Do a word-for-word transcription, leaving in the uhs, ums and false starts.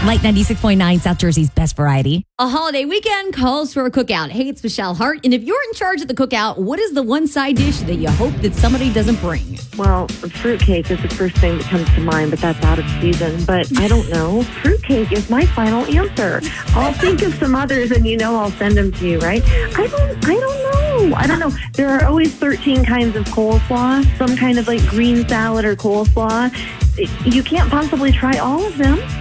Light ninety-six point nine, South Jersey's best variety. A holiday weekend calls for a cookout. Hey, it's Michelle Hart. And if you're in charge of the cookout, what is the one side dish that you hope that somebody doesn't bring? Well, fruitcake is the first thing that comes to mind, but that's out of season. But I don't know. Fruitcake is my final answer. I'll think of some others, and you know I'll send them to you, right? I don't. I don't know. I don't know. There are always thirteen kinds of coleslaw. Some kind of like green salad or coleslaw. You can't possibly try all of them.